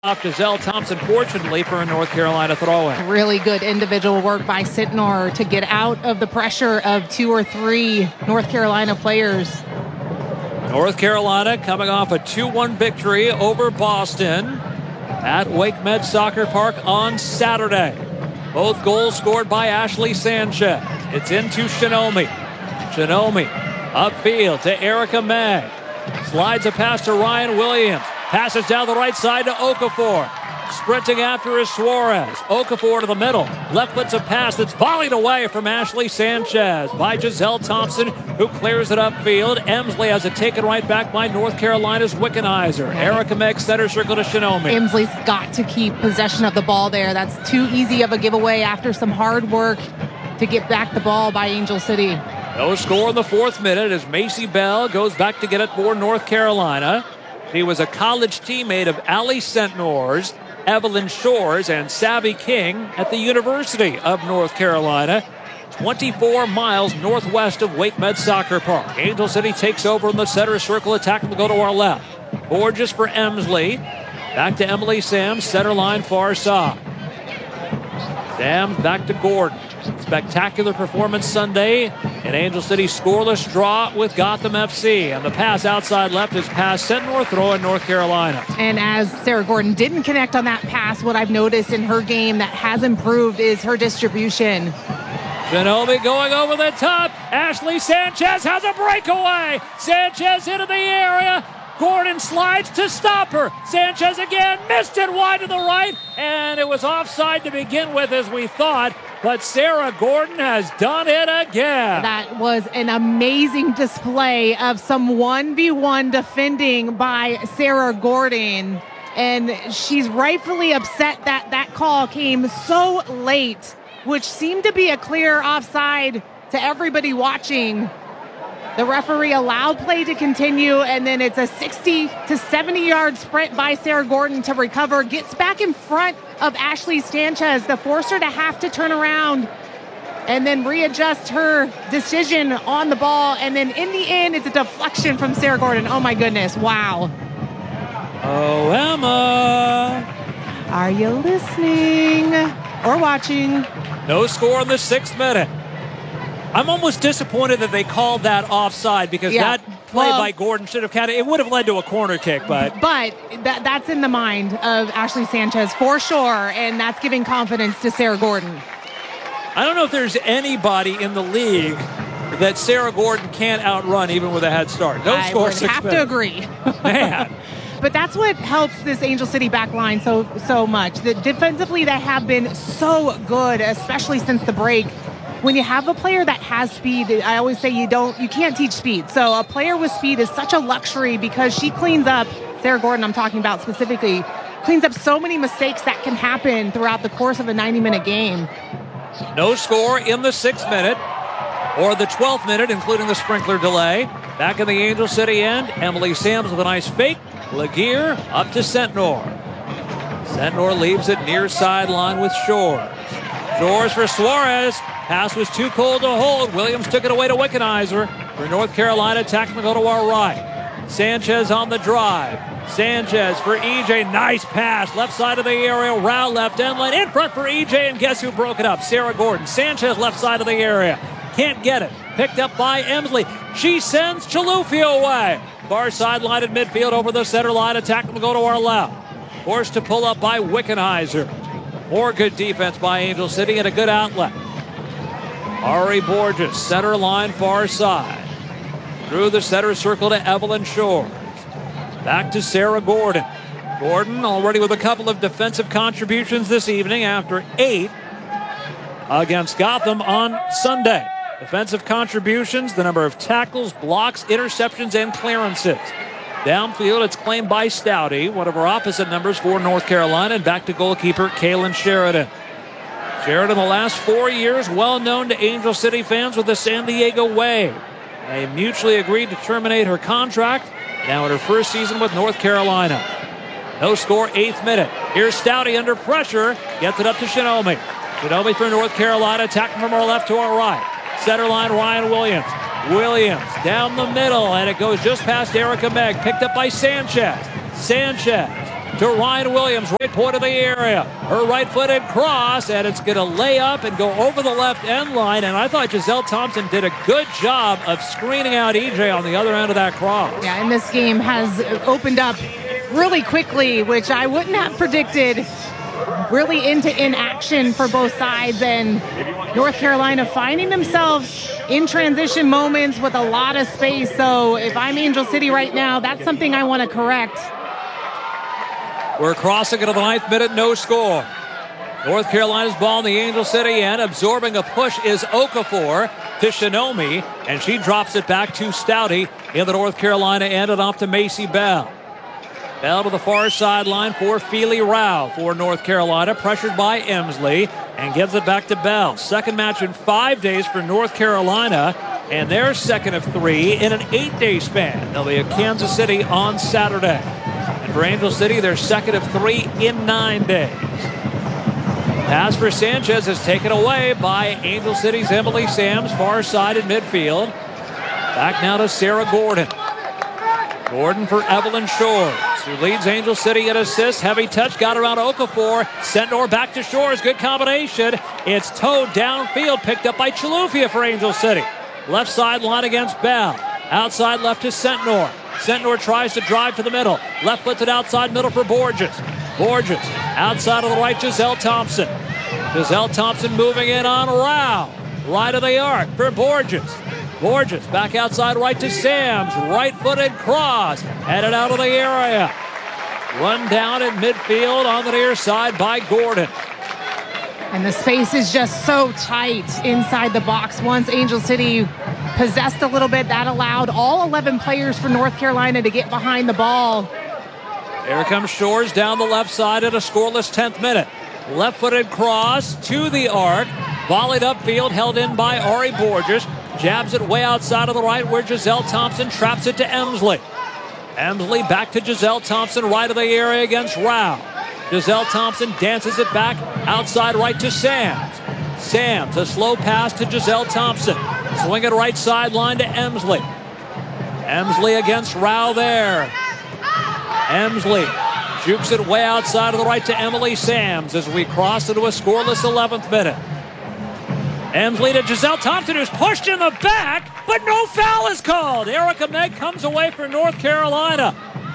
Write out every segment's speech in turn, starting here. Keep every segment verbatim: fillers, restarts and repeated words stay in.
Off Giselle Thompson, fortunately, for a North Carolina throw-in. Really good individual work by Sentnor to get out of the pressure of two or three North Carolina players. North Carolina coming off a two one victory over Boston at Wake Med Soccer Park on Saturday. Both goals scored by Ashley Sanchez. It's into Shinomi. Shinomi upfield to Erica May. Slides a pass to Ryan Williams. Passes down the right side to Okafor. Sprinting after is Suarez. Okafor to the middle. Left foot's a pass that's volleyed away from Ashley Sanchez by Giselle Thompson, who clears it upfield. Emsley has it taken right back by North Carolina's Wickenheiser. Erica Meg center circle to Shinomi. Emsley's got to keep possession of the ball there. That's too easy of a giveaway after some hard work to get back the ball by Angel City. No score in the fourth minute as Macy Bell goes back to get it for North Carolina. He was a college teammate of Allie Sentnor's, Evelyn Shores, and Savvy King at the University of North Carolina, twenty-four miles northwest of Wake Med Soccer Park. Angel City takes over in the center circle. Attack will go to our left. Borges for Emsley. Back to Emily Sams, center line far side. Sams back to Gordon. Spectacular performance Sunday in Angel City, scoreless draw with Gotham F C. And the pass outside left is past Sentnor, throw in North Carolina. And as Sarah Gordon didn't connect on that pass, what I've noticed in her game that has improved is her distribution. Shinomi going over the top. Ashley Sanchez has a breakaway. Sanchez into the area. Gordon slides to stop her. Sanchez again missed it wide to the right, and it was offside to begin with, as we thought. But Sarah Gordon has done it again. That was an amazing display of some one v one defending by Sarah Gordon. And she's rightfully upset that that call came so late, which seemed to be a clear offside to everybody watching. The referee allowed play to continue, and then it's a sixty to seventy yard sprint by Sarah Gordon to recover, gets back in front of Ashley Sanchez to force her to have to turn around and then readjust her decision on the ball. And then in the end, it's a deflection from Sarah Gordon. Oh my goodness, wow. Oh, Emma. Are you listening or watching? No score in the sixth minute. I'm almost disappointed that they called that offside, because yeah. that play well, by Gordon should have counted. It would have led to a corner kick, but... But that, that's in the mind of Ashley Sanchez for sure, and that's giving confidence to Sarah Gordon. I don't know if there's anybody in the league that Sarah Gordon can't outrun even with a head start. No I score, would six have minutes. to agree. Man. But that's what helps this Angel City back line so, so much. That defensively, they have been so good, especially since the break. When you have a player that has speed, I always say you don't, you can't teach speed. So a player with speed is such a luxury, because she cleans up, Sarah Gordon I'm talking about specifically, cleans up so many mistakes that can happen throughout the course of a ninety minute game. No score in the sixth minute or the twelfth minute, including the sprinkler delay. Back in the Angel City end, Emily Sams with a nice fake. Laguerre up to Sentnor. Sentnor leaves it near sideline with Shores. Shores for Suarez. Pass was too cold to hold. Williams took it away to Wickenheiser. For North Carolina, attacking to go to our right. Sanchez on the drive. Sanchez for E J. Nice pass. Left side of the area. Rao left end line. In front for E J, and guess who broke it up? Sarah Gordon. Sanchez left side of the area. Can't get it. Picked up by Emsley. She sends Chalufio away. Far sideline at midfield over the center line. Attacking to go to our left. Forced to pull up by Wickenheiser. More good defense by Angel City and a good outlet. Ari Borges, center line far side. Through the center circle to Evelyn Shores. Back to Sarah Gordon. Gordon already with a couple of defensive contributions this evening after eight against Gotham on Sunday. Defensive contributions, the number of tackles, blocks, interceptions, and clearances. Downfield, it's claimed by Stouty, one of our opposite numbers for North Carolina, and back to goalkeeper Kaylin Sheridan. Sheridan, the last four years, well known to Angel City fans with the San Diego Wave. They mutually agreed to terminate her contract, now in her first season with North Carolina. No score, eighth minute. Here's Stouty under pressure, gets it up to Shinomi. Shinomi for North Carolina, attacking from our left to our right. Center line, Ryan Williams. Williams down the middle, and it goes just past Erica Meg, picked up by Sanchez. Sanchez to Ryan Williams, right point of the area. Her right-footed cross, and it's going to lay up and go over the left end line. And I thought Giselle Thompson did a good job of screening out E J on the other end of that cross. Yeah, and this game has opened up really quickly, which I wouldn't have predicted. Really into inaction for both sides, and North Carolina finding themselves in transition moments with a lot of space. So if I'm Angel City right now, that's something I want to correct. We're crossing into the ninth minute, no score. North Carolina's ball in the Angel City end. Absorbing a push is Okafor to Shinomi, and she drops it back to Stouty in the North Carolina end and off to Macy Bell. Bell to the far sideline for Feely Rao for North Carolina, pressured by Emsley, and gives it back to Bell. Second match in five days for North Carolina, and their second of three in an eight-day span. They'll be at Kansas City on Saturday. And for Angel City, their second of three in nine days. Pass for Sanchez is taken away by Angel City's Emily Sams, far side in midfield. Back now to Sarah Gordon. Gordon for Evelyn Shores, who leads Angel City in assists. Heavy touch, got around Okafor. Sentnor back to Shores, good combination. It's towed downfield, picked up by Chilufya for Angel City. Left sideline against Bell. Outside left to Sentnor. Sentnor tries to drive to the middle. Left footed outside middle for Borges. Borges outside of the right, Giselle Thompson. Giselle Thompson moving in on Rao. Right of the arc for Borges. Borges back outside right to Sams. Right-footed cross. Headed out of the area. Run down in midfield on the near side by Gordon. And the space is just so tight inside the box. Once Angel City possessed a little bit, that allowed all eleven players for North Carolina to get behind the ball. Here comes Shores down the left side at a scoreless tenth minute. Left-footed cross to the arc. Volleyed upfield, held in by Ari Borges. Jabs it way outside of the right where Giselle Thompson traps it to Emsley. Emsley back to Giselle Thompson, right of the area against Rao. Giselle Thompson dances it back outside right to Sams. Sams, a slow pass to Giselle Thompson. Swing it right sideline to Emsley. Emsley against Rao there. Emsley jukes it way outside of the right to Emily Sams as we cross into a scoreless eleventh minute. Emsley to Giselle Thompson, who's pushed in the back, but no foul is called. Erica Megg comes away for North Carolina.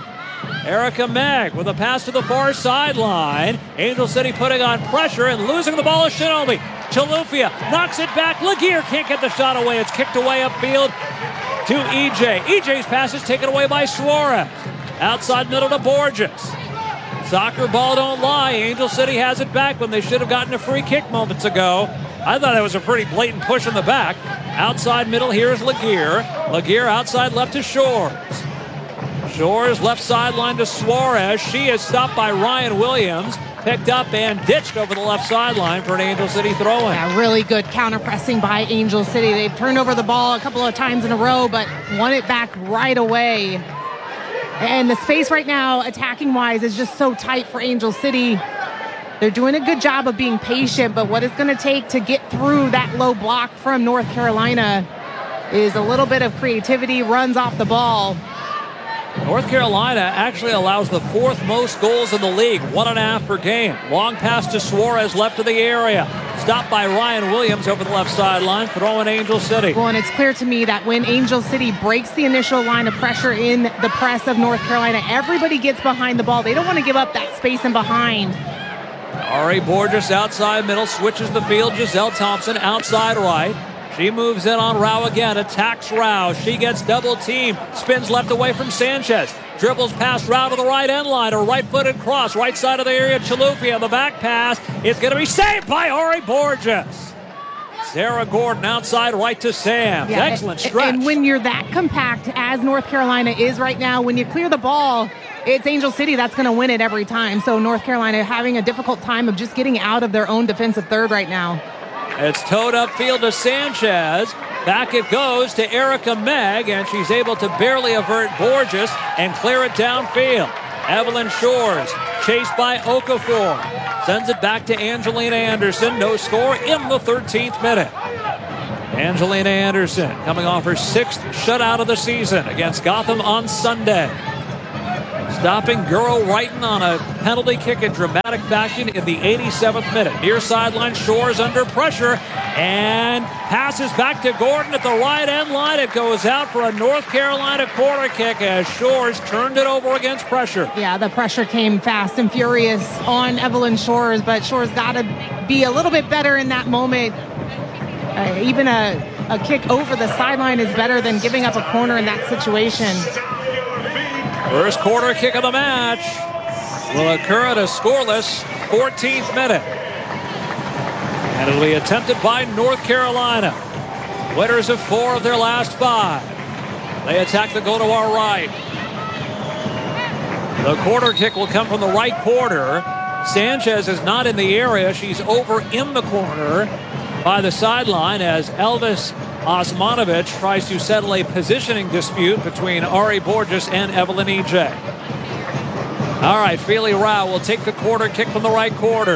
Erica Megg with a pass to the far sideline. Angel City putting on pressure and losing the ball to Shinomi. Chilufya knocks it back. Laguerre can't get the shot away. It's kicked away upfield to E J. E J's pass is taken away by Suarez. Outside middle to Borges. Soccer ball don't lie. Angel City has it back when they should have gotten a free kick moments ago. I thought it was a pretty blatant push in the back. Outside middle, here's Laguerre. Laguerre outside left to Shores. Shores left sideline to Suarez. She is stopped by Ryan Williams. Picked up and ditched over the left sideline for an Angel City throw-in. Yeah, really good counter-pressing by Angel City. They've turned over the ball a couple of times in a row, but won it back right away. And the space right now, attacking-wise, is just so tight for Angel City. They're doing a good job of being patient, but what it's going to take to get through that low block from North Carolina is a little bit of creativity, runs off the ball. North Carolina actually allows the fourth most goals in the league, one and a half per game. Long pass to Suarez, left of the area. Stopped by Ryan Williams over the left sideline, throwing Angel City. Well, and it's clear to me that when Angel City breaks the initial line of pressure in the press of North Carolina, everybody gets behind the ball. They don't want to give up that space in behind. Ari Borges outside middle, switches the field. Giselle Thompson outside right. She moves in on Rao again, attacks Rao. She gets double teamed, spins left away from Sanchez. Dribbles past Rao to the right end line. A right-footed cross, right side of the area. Chilufya, the back pass. It's going to be saved by Ari Borges. Sarah Gordon outside right to Sam. Yeah, excellent stretch. And when you're that compact as North Carolina is right now, when you clear the ball, it's Angel City that's going to win it every time. So North Carolina having a difficult time of just getting out of their own defensive third right now. It's towed upfield to Sanchez. Back it goes to Erica Megg, and she's able to barely avert Borges and clear it downfield. Evelyn Shores, chased by Okafor. Sends it back to Angelina Anderson. No score in the thirteenth minute. Angelina Anderson coming off her sixth shutout of the season against Gotham on Sunday. stopping Guro Wrighton on a penalty kick in dramatic fashion in the eighty-seventh minute. Near sideline, Shores under pressure and passes back to Gordon at the right end line. It goes out for a North Carolina corner kick as Shores turned it over against pressure. Yeah, the pressure came fast and furious on Evelyn Shores, but Shores got to be a little bit better in that moment. Uh, even a, a kick over the sideline is better than giving up a corner in that situation. First corner kick of the match will occur at a scoreless fourteenth minute. And it'll be attempted by North Carolina. Winners of four of their last five. They attack the goal to our right. The corner kick will come from the right corner. Sanchez is not in the area. She's over in the corner by the sideline as Elvis Osmanovic tries to settle a positioning dispute between Ari Borges and Evelyn E J. All right, Feely Rao will take the corner kick from the right corner.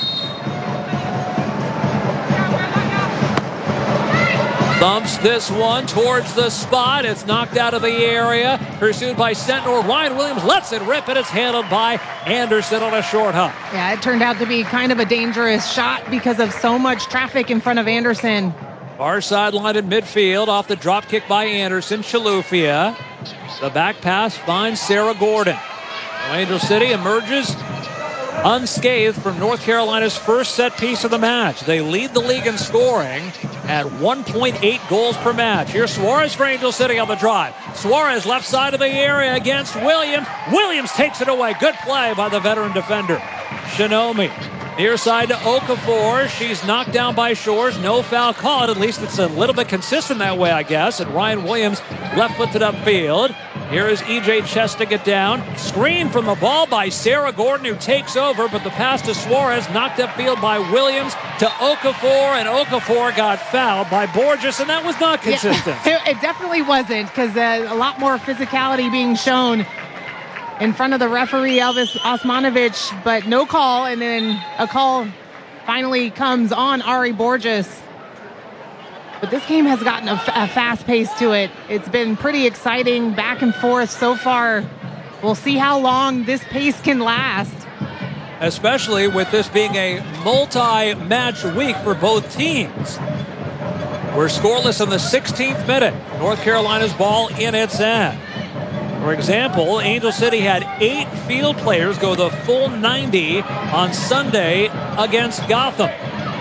Thumps this one towards the spot. It's knocked out of the area. Pursued by Sentnor. Ryan Williams lets it rip, and it's handled by Anderson on a short hop. Yeah, it turned out to be kind of a dangerous shot because of so much traffic in front of Anderson. Far sideline in midfield off the drop kick by Anderson. Chalufia. The back pass finds Sarah Gordon. Angel City emerges unscathed from North Carolina's first set piece of the match. They lead the league in scoring at one point eight goals per match. Here's Suarez for Angel City on the drive. Suarez left side of the area against Williams. Williams takes it away. Good play by the veteran defender, Shinomi. Near side to Okafor. She's knocked down by Shores. No foul called. At least it's a little bit consistent that way, I guess. And Ryan Williams left-footed upfield. Here is E J Chess to get down. Screen from the ball by Sarah Gordon, who takes over, but the pass to Suarez knocked upfield by Williams to Okafor, and Okafor got fouled by Borges, and that was not consistent. Yeah, it definitely wasn't, because uh, a lot more physicality being shown in front of the referee, Elvis Osmanovic, but no call, and then a call finally comes on Ari Borges. But this game has gotten a, a fast pace to it. It's been pretty exciting, back and forth so far. We'll see how long this pace can last. Especially with this being a multi-match week for both teams. We're scoreless in the sixteenth minute. North Carolina's ball in its end. For example, Angel City had eight field players go the full ninety on Sunday against Gotham.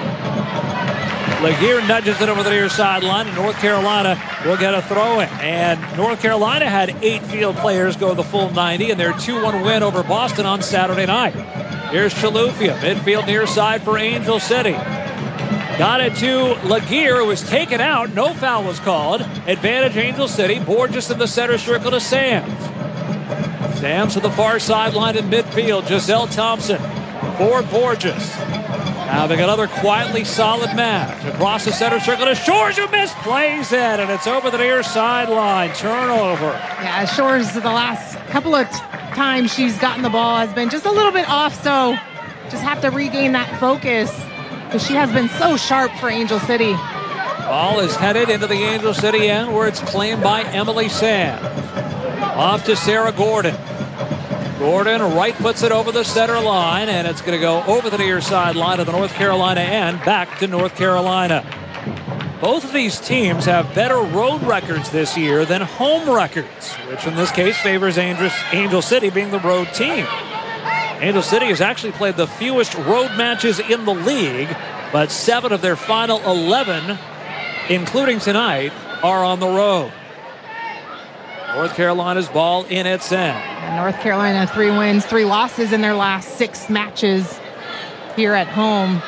Laguerre nudges it over the near sideline, and North Carolina will get a throw-in. And North Carolina had eight field players go the full ninety in their two one win over Boston on Saturday night. Here's Chalufia, midfield near side for Angel City. Got it to Laguerre, who was taken out. No foul was called. Advantage Angel City. Borges in the center circle to Sams. Sams to the far sideline in midfield. Giselle Thompson for Borges. Having another quietly solid match. Across the center circle to Shores, who misplays it, and it's over the near sideline. Turnover. Yeah, Shores, the last couple of t- times she's gotten the ball has been just a little bit off, so just have to regain that focus because she has been so sharp for Angel City. Ball is headed into the Angel City end where it's claimed by Emily Sams. Off to Sarah Gordon. Gordon right puts it over the center line, and it's going to go over the near sideline of the North Carolina end, back to North Carolina. Both of these teams have better road records this year than home records, which in this case favors Angel, Angel City being the road team. Angel City has actually played the fewest road matches in the league, but seven of their final eleven, including tonight, are on the road. North Carolina's ball in its end. And North Carolina, three wins, three losses in their last six matches here at home.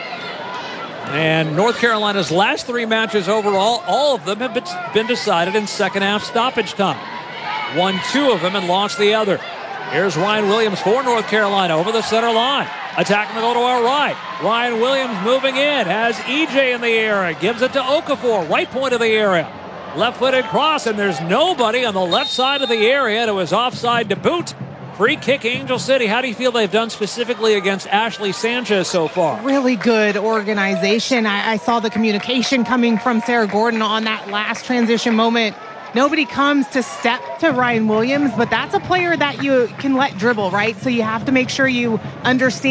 And North Carolina's last three matches overall, all of them have been decided in second half stoppage time. Won two of them and lost the other. Here's Ryan Williams for North Carolina over the center line. Attacking the goal to our right. Ryan Williams moving in, has E J in the area, gives it to Okafor, right point of the area. Left-footed cross, and there's nobody on the left side of the area. It was offside to boot. Free kick, Angel City. How do you feel they've done specifically against Ashley Sanchez so far? Really good organization. I, I saw the communication coming from Sarah Gordon on that last transition moment. nobody comes to step to Ryan Williams, but that's a player that you can let dribble, right? So you have to make sure you understand